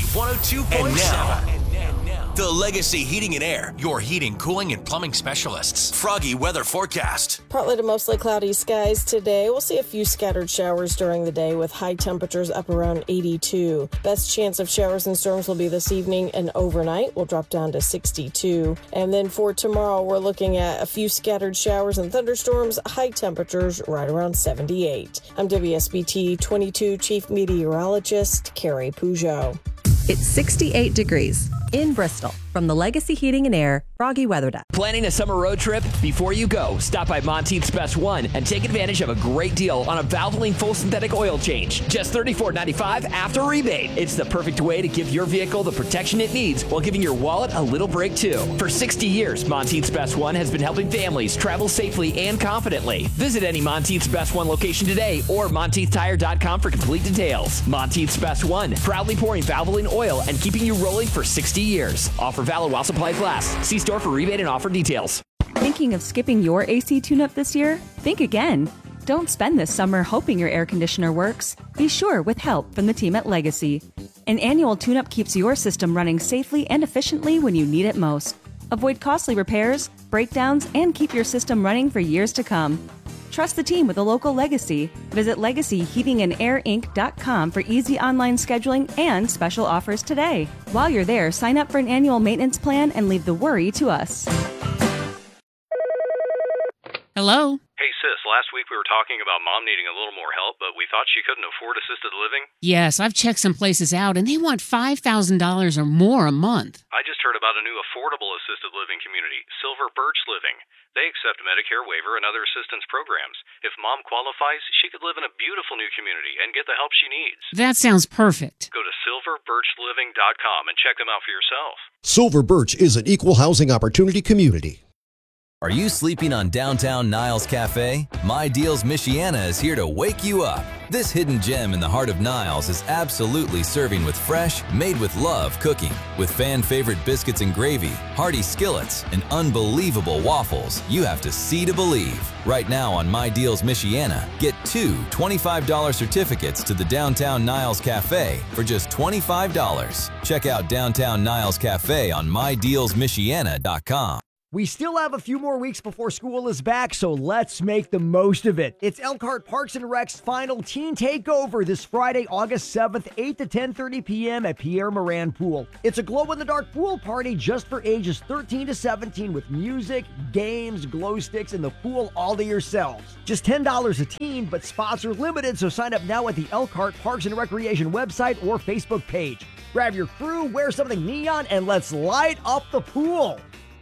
102.7. The Legacy Heating and Air, your heating, cooling, and plumbing specialists. Froggy weather forecast. Partly to mostly cloudy skies today. We'll see a few scattered showers during the day with high temperatures up around 82. Best chance of showers and storms will be this evening and overnight. We'll drop down to 62. And then for tomorrow, we're looking at a few scattered showers and thunderstorms, high temperatures right around 78. I'm WSBT 22 Chief Meteorologist Carrie Peugeot. It's 68 degrees in Bristol. From the Legacy Heating and Air Froggy Weather Desk. Planning a summer road trip? Before you go, stop by Monteith's Best One and take advantage of a great deal on a Valvoline full synthetic oil change. Just $34.95 after rebate. It's the perfect way to give your vehicle the protection it needs while giving your wallet a little break too. For 60 years, Monteith's Best One has been helping families travel safely and confidently. Visit any Monteith's Best One location today or MonteithTire.com for complete details. Monteith's Best One, proudly pouring Valvoline oil and keeping you rolling for 60 years. Offer valid while supplies last. See store for rebate and offer details. Thinking of skipping your AC tune-up this year? Think again. Don't spend this summer hoping your air conditioner works. Be sure with help from the team at Legacy. An annual tune-up keeps your system running safely and efficiently when you need it most. Avoid costly repairs, breakdowns, and keep your system running for years to come. Trust the team with a local Legacy. Visit LegacyHeatingandAirInc.com for easy online scheduling and special offers today. While you're there, sign up for an annual maintenance plan and leave the worry to us. Hello? Hey, sis, last week we were talking about Mom needing a little more help, but we thought she couldn't afford assisted living. Yes, I've checked some places out, and they want $5,000 or more a month. I just heard about a new affordable assisted living community, Silver Birch Living. They accept Medicare waiver and other assistance programs. If Mom qualifies, she could live in a beautiful new community and get the help she needs. That sounds perfect. Go to silverbirchliving.com and check them out for yourself. Silver Birch is an equal housing opportunity community. Are you sleeping on downtown Niles Cafe? My Deals Michiana is here to wake you up. This hidden gem in the heart of Niles is absolutely serving with fresh, made with love cooking. With fan-favorite biscuits and gravy, hearty skillets, and unbelievable waffles, you have to see to believe. Right now on My Deals Michiana, get 2 $25 certificates to the Downtown Niles Cafe for just $25. Check out Downtown Niles Cafe on MyDealsMichiana.com. We still have a few more weeks before school is back, so let's make the most of it. It's Elkhart Parks and Rec's final teen takeover this Friday, August 7th, 8 to 10:30 p.m. at Pierre Moran Pool. It's a glow-in-the-dark pool party just for ages 13 to 17 with music, games, glow sticks, and the pool all to yourselves. Just $10 a teen, but spots are limited, so sign up now at the Elkhart Parks and Recreation website or Facebook page. Grab your crew, wear something neon, and let's light up the pool.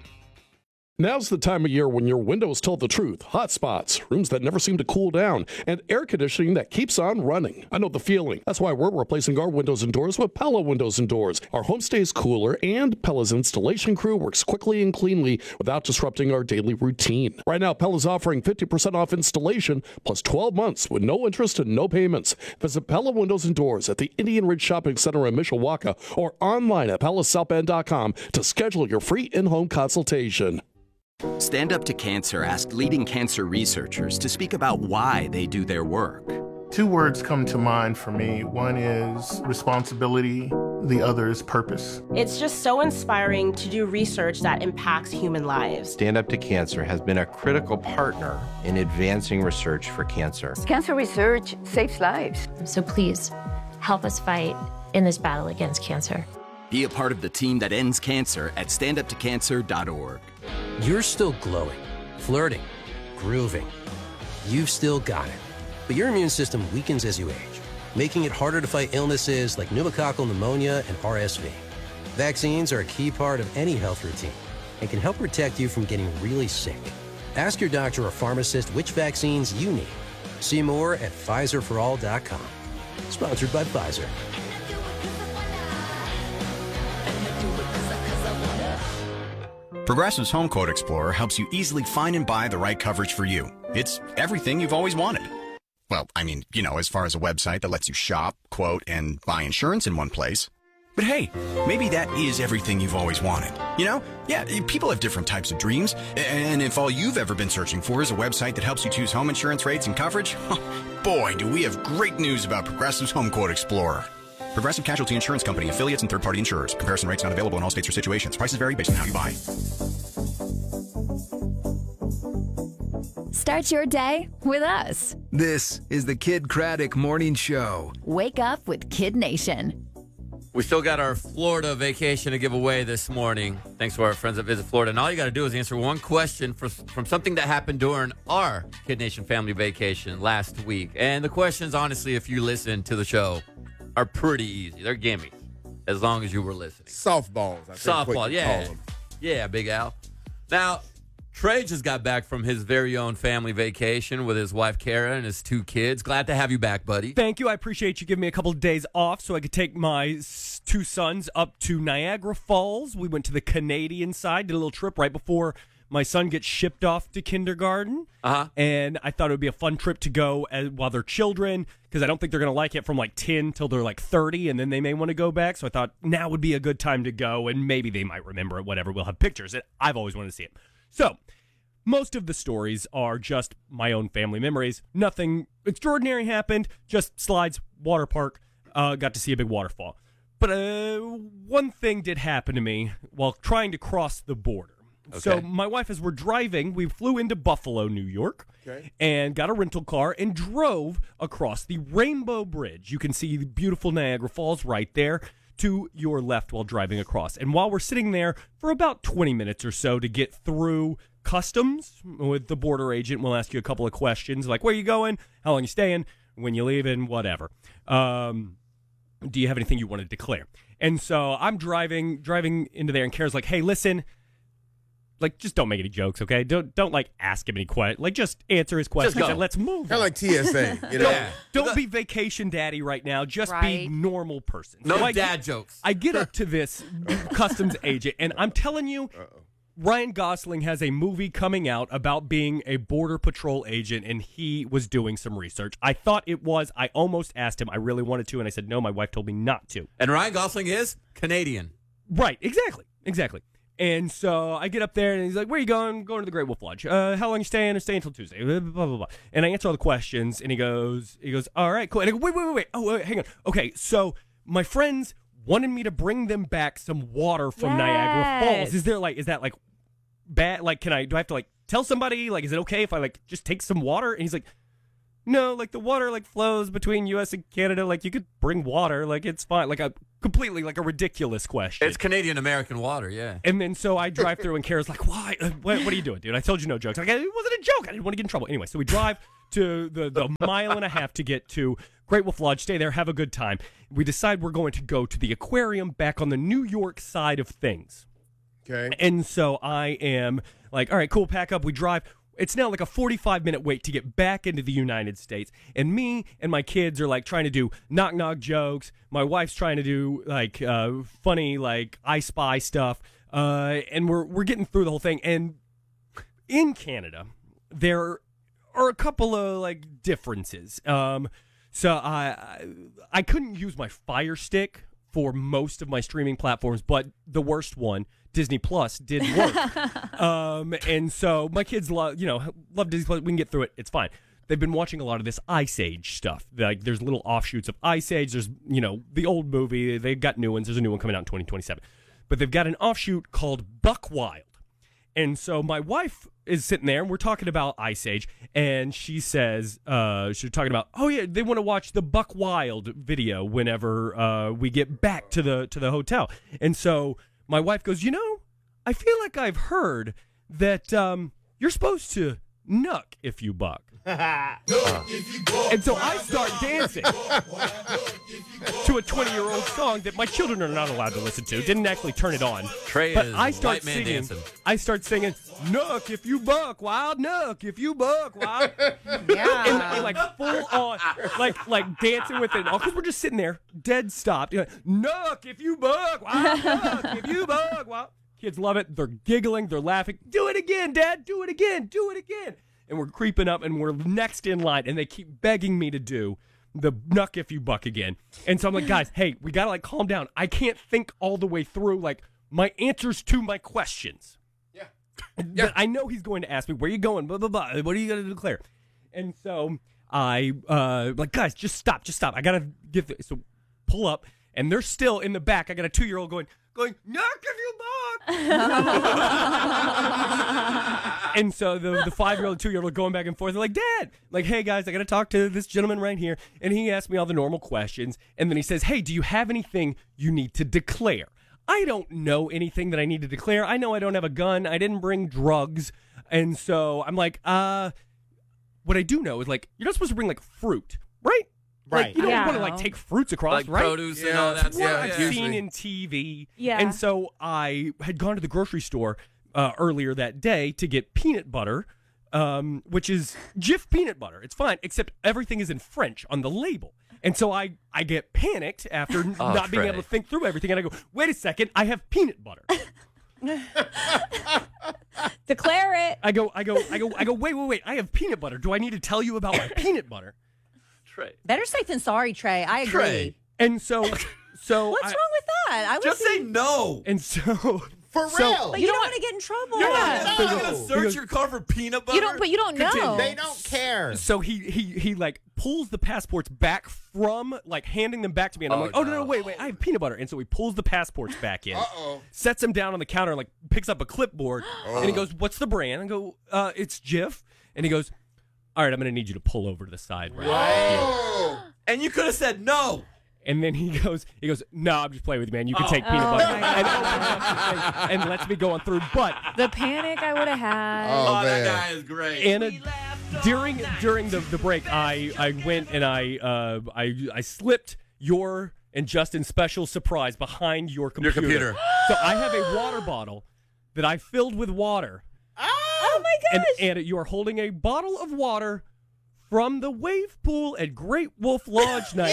Now's the time of year when your windows tell the truth. Hot spots, rooms that never seem to cool down, and air conditioning that keeps on running. I know the feeling. That's why we're replacing our windows and doors with Pella windows and doors. Our home stays cooler, and Pella's installation crew works quickly and cleanly without disrupting our daily routine. Right now, Pella's offering 50% off installation plus 12 months with no interest and no payments. Visit Pella Windows and Doors at the Indian Ridge Shopping Center in Mishawaka or online at PellaSouthBend.com to schedule your free in-home consultation. Stand Up to Cancer asked leading cancer researchers to speak about why they do their work. 2 words come to mind for me. One is responsibility, the other is purpose. It's just so inspiring to do research that impacts human lives. Stand Up to Cancer has been a critical partner in advancing research for cancer. Cancer research saves lives. So please, help us fight in this battle against cancer. Be a part of the team that ends cancer at standuptocancer.org. You're still glowing, flirting, grooving. You've still got it. But your immune system weakens as you age, making it harder to fight illnesses like pneumococcal pneumonia and RSV. Vaccines are a key part of any health routine and can help protect you from getting really sick. Ask your doctor or pharmacist which vaccines you need. See more at PfizerForAll.com. Sponsored by Pfizer. Progressive's Home Quote Explorer helps you easily find and buy the right coverage for you. It's everything you've always wanted. Well, I mean, as far as a website that lets you shop, quote, and buy insurance in one place. But hey, maybe that is everything you've always wanted. Yeah, people have different types of dreams. And if all you've ever been searching for is a website that helps you choose home insurance rates and coverage, boy, do we have great news about Progressive's Home Quote Explorer. Progressive Casualty Insurance Company, affiliates, and third-party insurers. Comparison rates not available in all states or situations. Prices vary based on how you buy. Start your day with us. This is the Kid Craddock Morning Show. Wake up with Kid Nation. We still got our Florida vacation to give away this morning, thanks to our friends at Visit Florida. And all you got to do is answer one question from something that happened during our Kid Nation family vacation last week. And the questions, honestly, if you listen to the show, are pretty easy. They're gimmies, as long as you were listening. Softballs. I think Softball, yeah. Yeah, Big Al. Now, Trey just got back from his very own family vacation with his wife, Kara, and his 2 kids. Glad to have you back, buddy. Thank you. I appreciate you giving me a couple of days off so I could take my 2 sons up to Niagara Falls. We went to the Canadian side, did a little trip right before my son gets shipped off to kindergarten. And I thought it would be a fun trip to go while they're children, because I don't think they're going to like it from like 10 till they're like 30, and then they may want to go back. So I thought now would be a good time to go, and maybe they might remember it, whatever. We'll have pictures. I've always wanted to see it. So most of the stories are just my own family memories. Nothing extraordinary happened, just slides, water park, got to see a big waterfall. But one thing did happen to me while trying to cross the border. Okay. So my wife, as we're driving, we flew into Buffalo, New York, and got a rental car and drove across the Rainbow Bridge. You can see the beautiful Niagara Falls right there to your left while driving across. And while we're sitting there for about 20 minutes or so to get through customs with the border agent, we'll ask you a couple of questions like, where are you going, how long you staying, when you leaving, whatever. Do you have anything you want to declare? And so I'm driving into there, and Kara's like, hey, listen, like, just don't make any jokes, okay? Don't like ask him any questions. Like, just answer his questions and let's move. Kind of like TSA, you know? Don't be vacation daddy right now. Just be normal person. No so dad jokes. I get up to this customs agent, and I'm telling you, Ryan Gosling has a movie coming out about being a Border Patrol agent, and he was doing some research. I thought it was. I almost asked him. I really wanted to, and I said, no, my wife told me not to. And Ryan Gosling is Canadian. Right, exactly. And so I get up there, and he's like, where are you going? I'm going to the Great Wolf Lodge. How long you staying? I stay until Tuesday. Blah, blah, blah, blah. And I answer all the questions, and he goes, all right, cool. And I go, wait. Oh, wait, hang on. Okay, so my friends wanted me to bring them back some water from Niagara Falls. Is that like bad? Like, do I have to like tell somebody? Like, is it okay if I like just take some water? And he's like, no, like the water like flows between U.S. and Canada. Like, you could bring water. Like, it's fine. Like a completely like a ridiculous question. It's Canadian-American water, yeah. And then so I drive through, and Kara's like, why? What are you doing, dude? I told you no jokes. Like, it wasn't a joke. I didn't want to get in trouble. Anyway, so we drive to the mile and a half to get to Great Wolf Lodge, stay there, have a good time. We decide we're going to go to the aquarium back on the New York side of things. Okay. And so I am like, all right, cool, pack up. We drive. It's now like a 45-minute wait to get back into the United States. And me and my kids are like trying to do knock-knock jokes. My wife's trying to do like funny like I Spy stuff. And we're getting through the whole thing. And in Canada, there are a couple of like differences. So I couldn't use my Fire Stick for most of my streaming platforms, but the worst one, Disney Plus, did work. And so my kids love Disney Plus. We can get through it. It's fine. They've been watching a lot of this Ice Age stuff. Like, there's little offshoots of Ice Age. There's, the old movie. They've got new ones. There's a new one coming out in 2027. But they've got an offshoot called Buck Wild. And so my wife is sitting there, and we're talking about Ice Age, and she says, she's talking about, oh yeah, they want to watch the Buck Wild video whenever we get back to the hotel. And so my wife goes, I feel like I've heard that you're supposed to nuck if you buck. And so I start dancing to a 20-year-old song that my children are not allowed to listen to. Didn't actually turn it on. But I start singing. Dancing. I start singing, "Nuck if you buck wild, nuck if you buck wild." Yeah. And like full on, like dancing with it all, because we're just sitting there, dead stopped. Nuck if you buck wild, nuck if you buck wild. Kids love it. They're giggling. They're laughing. Do it again, Dad. Do it again. Do it again. And we're creeping up, and we're next in line, and they keep begging me to do the nuck if you buck again. And so I'm like, guys, hey, we gotta like calm down. I can't think all the way through like my answers to my questions. Yeah. But I know he's going to ask me, where are you going? Blah, blah, blah. What are you gonna declare? And so I like, guys, just stop. I gotta get so pull up. and they're still in the back. I got a 2-year-old going, knock if you buck. And so the 5-year-old, 2-year-old going back and forth. They're like, Dad, like, hey, guys, I got to talk to this gentleman right here. And he asked me all the normal questions. And then he says, hey, do you have anything you need to declare? I don't know anything that I need to declare. I know I don't have a gun. I didn't bring drugs. And so I'm like, what I do know is, like, you're not supposed to bring, like, fruit, right? Right. Like, you don't want to, like, take fruits across, like right? produce and all that. That's what I've seen in TV. Yeah. And so I had gone to the grocery store earlier that day to get peanut butter, which is Jif peanut butter. It's fine, except everything is in French on the label. And so I get panicked after not being able to think through everything. And I go, wait a second, I have peanut butter. Declare it. I go, wait. I have peanut butter. Do I need to tell you about my peanut butter? Trey. Better safe than sorry, Trey. I agree. Trey. And so what's wrong with that? I would Just say no. And so For real. But you don't want to get in trouble. You're not going to search your car for peanut butter. But you don't know. They don't care. So he like pulls the passports back from, like, handing them back to me, and I'm like, no, wait, I have peanut butter. And so he pulls the passports back in, sets them down on the counter, and, like, picks up a clipboard, and he goes, what's the brand? I go, it's Jif. And he goes, all right, I'm going to need you to pull over to the side right now. And you could have said no. And then he goes, no, I'm just playing with you, man. You can take peanut butter. And lets me go on through. But the panic I would have had. Oh, that guy is great. And during the break, I went and I slipped your and Justin's special surprise behind your computer. So I have a water bottle that I filled with water. Oh my gosh. And you are holding a bottle of water from the wave pool at Great Wolf Lodge night.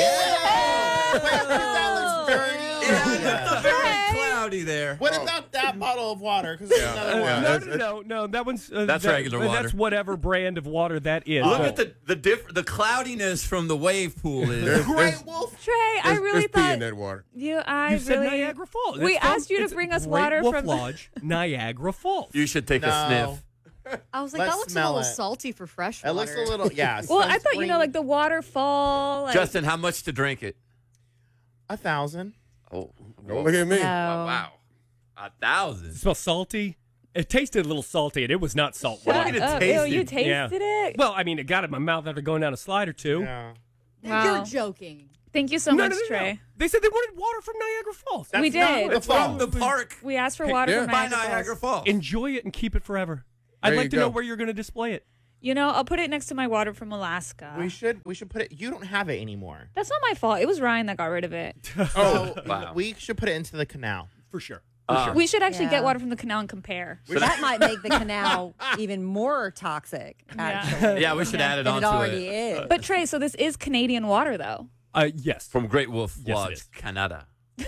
That looks very it's very cloudy there. What about that bottle of water? Because there's another one. No. That one's that's regular water. That's whatever brand of water that is. Look at the cloudiness from the wave pool is. Great Wolf. Trey, I really thought in that water. You said Niagara Falls. We asked you to bring us water Great Wolf from Lodge, Niagara Falls. You should take a sniff. I was like, Let's that looks a smell little it. salty for fresh water. It looks a little, yeah. Well, I thought, like the waterfall. Like, Justin, how much to drink it? 1,000. Oh, look at me. No. Wow. 1,000. It smells salty. It tasted a little salty, and it was not salt water. Look at it tasted. You tasted it? Well, I mean, it got in my mouth after going down a slide or two. Yeah. Wow. You're joking. Thank you so much, No. Trey. They said they wanted water from Niagara Falls. We did. It's from the park. We asked for water from By Niagara Niagara Falls. Falls. Enjoy it and keep it forever. I'd like to know where you're going to display it. You know, I'll put it next to my water from Alaska. We should put it. You don't have it anymore. That's not my fault. It was Ryan that got rid of it. Oh, wow. We should put it into the canal. For sure. We should actually get water from the canal and compare. That might make the canal even more toxic, actually. Yeah, we should add it than onto it already is. But Trey, so this is Canadian water, though. Yes. From Great Wolf Yes, it Lodge, is. Canada.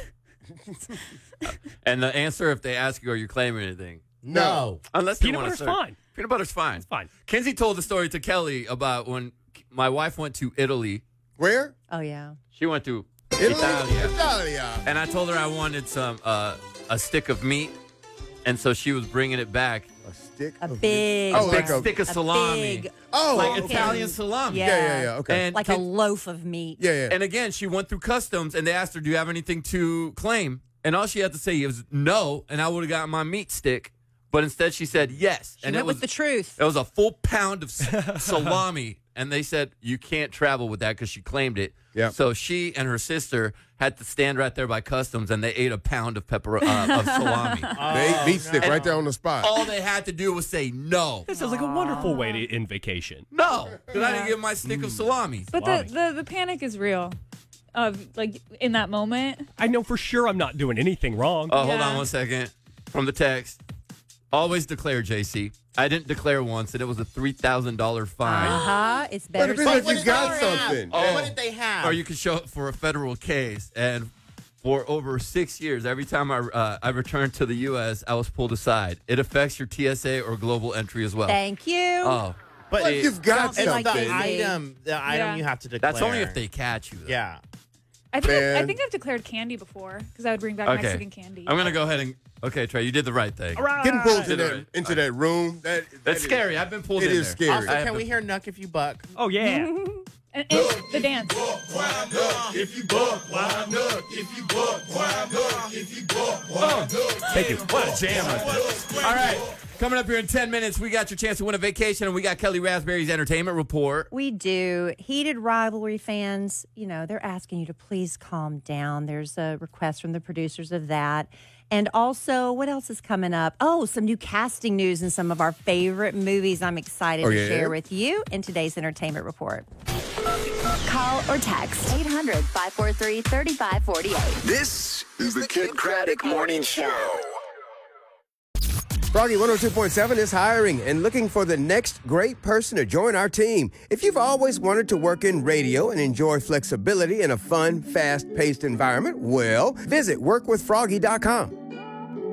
And the answer, if they ask you, are you claiming anything? No. Unless they Peanut want to butter's fine. Peanut butter's fine. It's fine. Kinsey told the story to Kelly about when my wife went to Italy. Where? Oh, yeah. She went to Italy? Italia. And I told her I wanted some a stick of meat, and so she was bringing it back. A stick A of big, meat? Oh, big like stick of salami. big, Like pumpkin. Italian salami. Yeah. Okay. And Like a loaf of meat. Yeah. And again, she went through customs, and they asked her, "Do you have anything to claim?" And all she had to say was no, and I would have gotten my meat stick. But instead, she said yes, She and went it was with the truth. It was a full pound of salami, and they said you can't travel with that because she claimed it. Yeah. So she and her sister had to stand right there by customs, and they ate a pound of of salami. They ate meat stick right there on the spot. All they had to do was say no. This sounds like a wonderful way to end vacation. No, because I didn't get my stick of salami. But the panic is real. Like in that moment. I know for sure I'm not doing anything wrong. Oh, hold on one second. From the text, always declare, JC. I didn't declare once, and it was a $3,000 fine. It's better. But if you got something. What did they have? Or you can show it for a federal case. And for over 6 years, every time I returned to the U.S., I was pulled aside. It affects your TSA or global entry as well. Thank you. Oh. But if you've got it's something. the item you have to declare. That's only if they catch you, though. Yeah. I think I've declared candy before because I would bring back Mexican candy. I'm going to go ahead and... Okay, Trey, you did the right thing. Getting pulled into that room, that's scary. I've been pulled in there. It is scary. Also, can we hear Nuck if you buck? Oh, yeah. And the dance. If you buck, wind up. If you buck, wind up. If you buck, wind up. Thank you. What a jam right there. All right. Coming up here in 10 minutes, we got your chance to win a vacation, and we got Kelly Raspberry's entertainment report. We do. Heated rivalry fans, they're asking you to please calm down. There's a request from the producers of that. And also, what else is coming up? Oh, some new casting news in some of our favorite movies I'm excited to share with you in today's entertainment report. Call or text 800-543-3548. This is the Kid Craddock Morning Show. Froggy 102.7 is hiring and looking for the next great person to join our team. If you've always wanted to work in radio and enjoy flexibility in a fun, fast-paced environment, well, visit workwithfroggy.com.